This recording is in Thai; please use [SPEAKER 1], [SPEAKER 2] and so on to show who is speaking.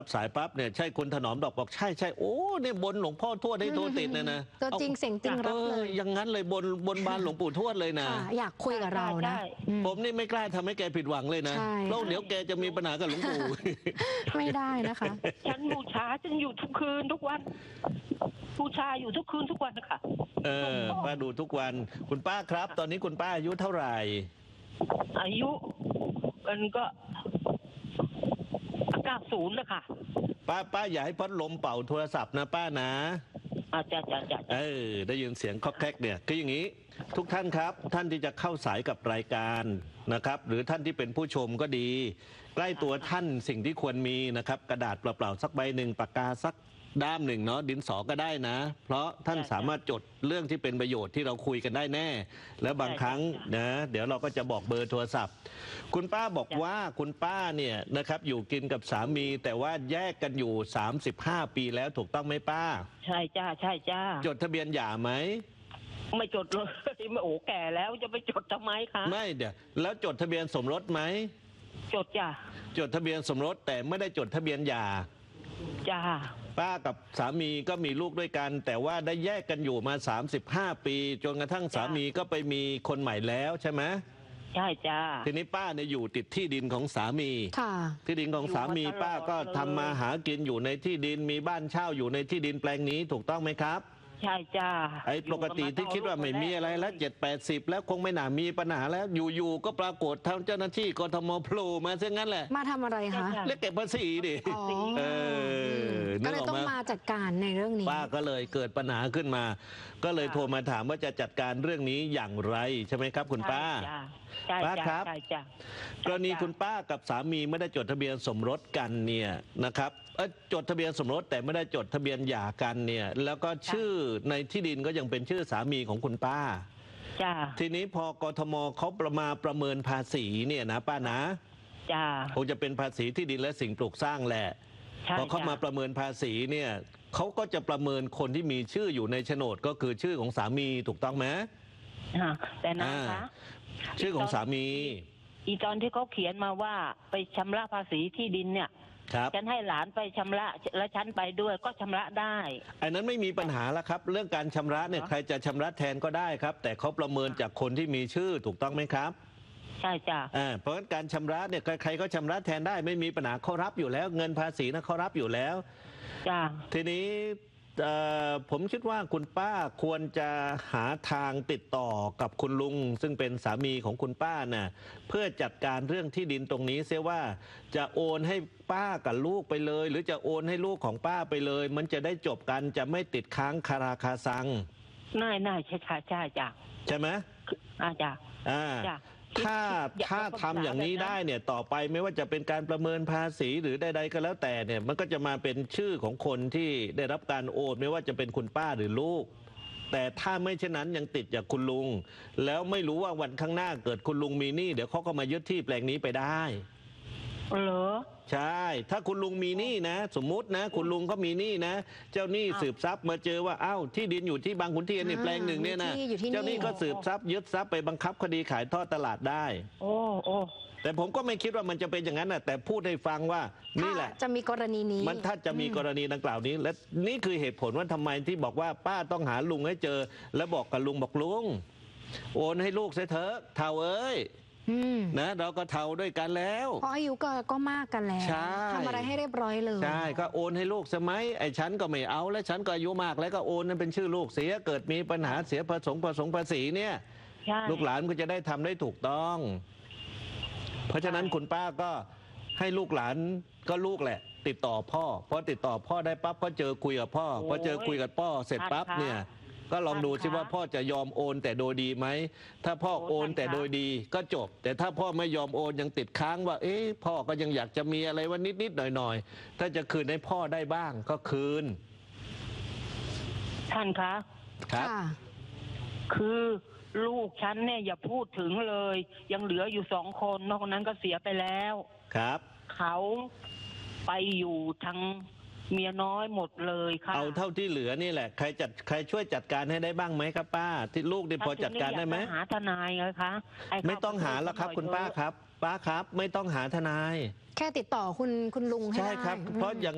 [SPEAKER 1] สายปั๊บเนี่ยใช่คุณถนอมดอกบอกใช่ใช่โอ้เนี่ยบนหลวงพ่อทวดให้โทรติดนะ
[SPEAKER 2] ตัวจริงเสียงจริงรับเลย
[SPEAKER 1] อย่างนั้นเลยบนบานหลวงปู่ทวดเลยนะ
[SPEAKER 2] อยากคุยกับเรานะ
[SPEAKER 1] ผมนี่ไม่กล้าทำให้แกผิดหวังเลยนะเพราะเดี๋ยวแกจะมีปัญหากับหลวงปู่
[SPEAKER 2] ไม่ได้นะคะ
[SPEAKER 3] ฉันบูชาฉันอยู่ทุกคืนทุกวันบูชาอยู่ทุกคืนทุกวันนะคะ
[SPEAKER 1] ป้าดูทุกวันคุณป้าครับตอนนี้คุณป้าอายุเท่าไหร่
[SPEAKER 3] อายุมันก็90แล้วค่ะ
[SPEAKER 1] ป้าอย่าให้พัดลมเป่าโทรศัพท์นะป้านะ
[SPEAKER 3] จ้า
[SPEAKER 1] ได้ยินเสียงคอกแคกเนี่ยคืออย่างนี้ทุกท่านครับท่านที่จะเข้าสายกับรายการนะครับหรือท่านที่เป็นผู้ชมก็ดีใกล้ตัวท่านสิ่งที่ควรมีนะครับกระดาษเปล่าๆสักใบหนึ่งปากกาสักด้ามหนึ่งเนาะดินสอก็ได้นะเพราะท่านสามารถจดเรื่องที่เป็นประโยชน์ที่เราคุยกันได้แน่แล้วบางครั้งนะเดี๋ยวเราก็จะบอกเบอร์โทรศัพท์คุณป้าบอกว่าคุณป้าเนี่ยนะครับอยู่กินกับสามีแต่ว่าแยกกันอยู่35 ปีแล้วถูกต้องไหมป้า
[SPEAKER 3] ใช่จ้า
[SPEAKER 1] จดทะเบียนหย่าไหม
[SPEAKER 3] ไม่จดเลยโอ้แก่แล้วจะไปจดทำไมคะ
[SPEAKER 1] ไม่เดี๋ยวแล้วจดทะเบียนสมรสไหม
[SPEAKER 3] จดจ้า
[SPEAKER 1] จดทะเบียนสมรสแต่ไม่ได้จดทะเบียนหย่า
[SPEAKER 3] จ้า
[SPEAKER 1] ป้ากับสามีก็มีลูกด้วยกันแต่ว่าได้แยกกันอยู่มา35 ปีจนกระทั่งสามีก็ไปมีคนใหม่แล้วใช่ไหม
[SPEAKER 3] ใช่จ้า
[SPEAKER 1] ทีนี้ป้าเนี่ยอยู่ติดที่ดินของสามี
[SPEAKER 2] ค่ะ
[SPEAKER 1] ที่ดินของสามีป้าก็ทำมาหากินอยู่ในที่ดินมีบ้านเช่าอยู่ในที่ดินแปลงนี้ถูกต้องไหมครับ
[SPEAKER 3] ใช่จ้า
[SPEAKER 1] ไอ้ปกติที่คิดว่าไม่มีอะไรแล้ว70-80แล้วคงไม่น่ามีปัญหาแล้วอยู่ๆก็ปรากฏทางเจ้าหน้าที่กทมโผล่มาซะงั้นแหละ
[SPEAKER 2] มาทำอะไรคะ
[SPEAKER 1] เรียกเก็บภาษีดิ
[SPEAKER 2] ก็เลยต้องมาจัดการในเรื่องนี้
[SPEAKER 1] ป้าก็เลยเกิดปัญหาขึ้นมาก็เลยโทรมาถามว่าจะจัดการเรื่องนี้อย่างไรใช่ไหมครับคุณป้าป้าครับกรณีคุณป้ากับสามีไม่ได้จดทะเบียนสมรสกันเนี่ยนะครับจดทะเบียนสมรสแต่ไม่ได้จดทะเบียนหย่ากันเนี่ยแล้วก็ชื่อในที่ดินก็ยังเป็นชื่อสามีของคุณป้าทีนี้พอกทมเขาประเมินภาษีเนี่ยนะป้านะคงจะเป็นภาษีที่ดินและสิ่งปลูกสร้างแหละพอเขามาประเมินภาษีเนี่ยเขาก็จะประเมินคนที่มีชื่ออยู่ในโฉนดก็คือชื่อของสามีถูกต้องไหม
[SPEAKER 3] แต่นะคะ
[SPEAKER 1] ชื่อของสามี
[SPEAKER 3] ตอนที่เขาเขียนมาว่าไปชำระภาษีที่ดินเนี่ยฉันให้หลานไปชำระและฉันไปด้วยก็ชำระได้
[SPEAKER 1] อันนั้นไม่มีปัญหาแล้วครับเรื่องการชำระเนี่ยใครจะชำระแทนก็ได้ครับแต่เขาประเมินจากคนที่มีชื่อถูกต้องไหมครับ
[SPEAKER 3] ใช่จ้ะ
[SPEAKER 1] เพราะการชำระเนี่ยใครๆก็ชำระแทนได้ไม่มีปัญหาเขารับอยู่แล้วเงินภาษีนะเขารับอยู่แล้ว
[SPEAKER 3] จ้ะ
[SPEAKER 1] ทีนี้ผมคิดว่าคุณป้าควรจะหาทางติดต่อกับคุณลุงซึ่งเป็นสามีของคุณป้าน่ะเพื่อจัดการเรื่องที่ดินตรงนี้เสียว่าจะโอนให้ป้ากับลูกไปเลยหรือจะโอนให้ลูกของป้าไปเลยมันจะได้จบกันจะไม่ติดค้างคาราคาซัง
[SPEAKER 3] น่าใช่จ้ะ
[SPEAKER 1] ใช่ไหม
[SPEAKER 3] จ้ะ
[SPEAKER 1] ถ้าทำอย่างนี้ได้เนี่ยต่อไปไม่ว่าจะเป็นการประเมินภาษีหรือใดๆก็แล้วแต่เนี่ยมันก็จะมาเป็นชื่อของคนที่ได้รับการโอนไม่ว่าจะเป็นคุณป้าหรือลูกแต่ถ้าไม่เช่นนั้นยังติดจากคุณลุงแล้วไม่รู้ว่าวันข้างหน้าเกิดคุณลุงมีหนี้เดี๋ยวเขาก็มายึดที่แปลงนี้ไปได้
[SPEAKER 3] เหรอ
[SPEAKER 1] ใช่ถ้าคุณลุงมีหนี้นะสมมุตินะคุณลุงก็มีหนี้นะเจ้าหนี้สืบทรัพย์มาเจอว่าอ้าวที่ดินอยู่ที่บางขุนเทียนนี่แปลงหนึ่งเนี่ยนะเจ้าหนี้ก็สืบทรัพย์ยึดทรัพย์ไปบังคับคดีขายทอดตลาดได้
[SPEAKER 3] โอ้
[SPEAKER 1] แต่ผมก็ไม่คิดว่ามันจะเป็นอย่างนั้นนะแต่พูดให้ฟังว่านี่แหละ
[SPEAKER 2] จะมีกรณีนี้
[SPEAKER 1] มันถ้าจะมีกรณีดังกล่าวนี้และนี่คือเหตุผลว่าทำไมที่บอกว่าป้าต้องหาลุงให้เจอแล้วบอกกับลุงบอกลุงโอนให้ลูกเสียเถอะเท่าเอ้ยนะเราก็เท่าด้วยกันแล้ว
[SPEAKER 2] เพราะอายุก็มากกันแล้วทำอะไรให้เรียบร้อยเลย
[SPEAKER 1] ใช่ก็โอนให้ลูกสมัยไอ้ฉันก็ไม่เอาและฉันก็อายุมากแล้วก็โอนนั่นเป็นชื่อลูกเสียเกิดมีปัญหาเสียผสมภาษีเนี่ยลูกหลานก็จะได้ทำได้ถูกต้องเพราะฉะนั้นคุณป้าก็ให้ลูกหลานก็ลูกแหละติดต่อพ่อพอติดต่อพ่อได้ปั๊บก็เจอคุยกับพ่อพอเจอคุยกับพ่อเสร็จปั๊บเนี่ยก็ลองดูซิว่าพ่อจะยอมโอนแต่โดยดีไหมถ้าพ่อโอนแต่โดยดีก็จบแต่ถ้าพ่อไม่ยอมโอนยังติดค้างว่าพ่อก็ยังอยากจะมีอะไรว่านิดหน่อยถ้าจะคืนให้พ่อได้บ้างก็คืน
[SPEAKER 3] ท่านคะ
[SPEAKER 1] ครับ
[SPEAKER 3] คือลูกฉันเนี่ยอย่าพูดถึงเลยยังเหลืออยู่2 คนนอกนั้นก็เสียไปแล้ว
[SPEAKER 1] ครับ
[SPEAKER 3] เขาไปอยู่ทางเมียน้อยหมดเลยค่ะ
[SPEAKER 1] เอาเท่าที่เหลือนี่แหละใครช่วยจัดการให้ได้บ้างไหมครับป้าที่ลูกนี่พอจัดการได้ไหม
[SPEAKER 3] หาทนายไงคะ
[SPEAKER 1] ไม่ต้องหาแล้วครับคุณป้าครับป้าครับไม่ต้องหาทนาย
[SPEAKER 2] แค่ติดต่อคุณลุงให้ได้
[SPEAKER 1] ใช่ครับเพราะอย่าง